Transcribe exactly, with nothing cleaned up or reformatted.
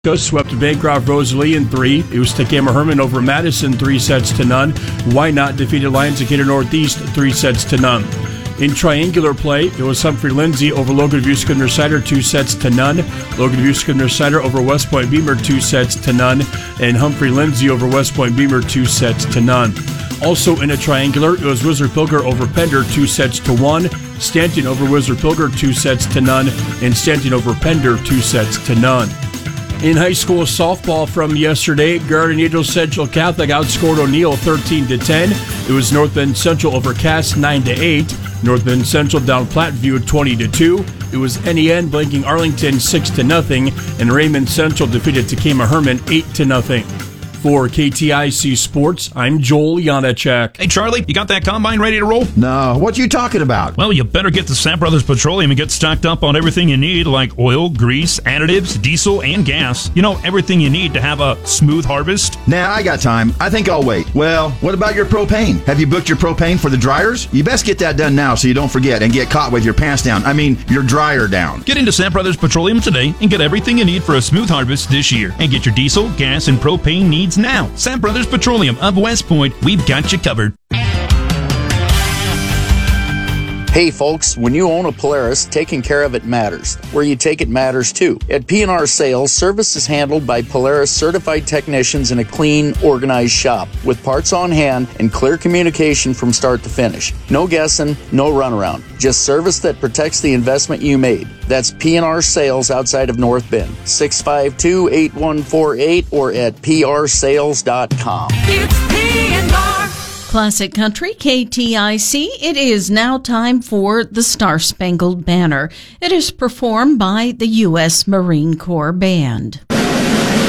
Swept Bancroft Rosalie in three. It was Takema Herman over Madison, three sets to none. Why Not defeated Lions Decatur Northeast, three sets to none. In triangular play, it was Humphrey Lindsay over Logan Vuska Cider, two sets to none. Logan Vuska Cider over West Point Beamer, two sets to none. And Humphrey Lindsay over West Point Beamer, two sets to none. Also in a triangular, it was Wizard Pilger over Pender, two sets to one. Stanton over Wizard Pilger, two sets to none. And Stanton over Pender, two sets to none. In high school softball from yesterday, Garden Angels Central Catholic outscored O'Neill thirteen to ten. It was North Bend Central over Cass nine to eight. North Bend Central down Platteview twenty to two. It was N E N blanking Arlington six to nothing, and Raymond Central defeated Takema Herman eight to nothing. For K T I C Sports, I'm Joel Janacek. Hey, Charlie, you got that combine ready to roll? No, what you talking about? Well, you better get to Sam Brothers Petroleum and get stocked up on everything you need, like oil, grease, additives, diesel, and gas. You know, everything you need to have a smooth harvest. Nah, I got time. I think I'll wait. Well, what about your propane? Have you booked your propane for the dryers? You best get that done now so you don't forget and get caught with your pants down. I mean, your dryer down. Get into Sam Brothers Petroleum today and get everything you need for a smooth harvest this year. And get your diesel, gas, and propane needs now. Sam Brothers Petroleum of West Point, we've got you covered. Hey folks, when you own a Polaris, taking care of it matters. Where you take it matters too. At P and R Sales, service is handled by Polaris certified technicians in a clean, organized shop with parts on hand and clear communication from start to finish. No guessing, no runaround. Just service that protects the investment you made. That's P and R Sales outside of North Bend. six five two, eight one four eight or at p r sales dot com. It's P and R. Classic Country, K T I C. It is now time for the Star Spangled Banner. It is performed by the U S Marine Corps Band.